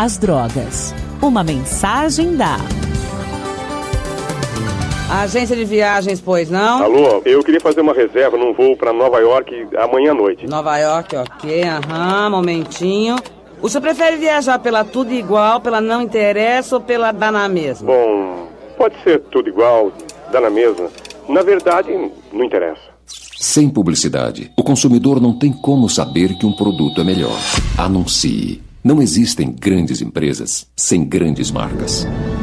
às drogas. Uma mensagem da Agência de viagens, pois não? Alô, eu queria fazer uma reserva num voo para Nova York amanhã à noite. Nova York, ok, momentinho. O senhor prefere viajar pela Tudo Igual, pela Não Interessa ou pela Dá na Mesma? Bom, pode ser tudo igual, dá na mesma. Na verdade, não interessa. Sem publicidade, o consumidor não tem como saber que um produto é melhor. Anuncie. Não existem grandes empresas sem grandes marcas.